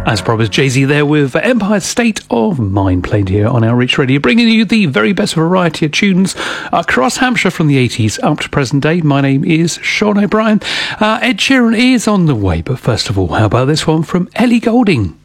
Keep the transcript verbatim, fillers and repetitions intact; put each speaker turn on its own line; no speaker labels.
As promised, Jay-Z there with Empire State of Mind, played here on Outreach Radio, bringing you the very best variety of tunes across Hampshire from the eighties up to present day. My name is Sean O'Brien. Uh, Ed Sheeran is on the way, but first of all, how about this one from Ellie Goulding?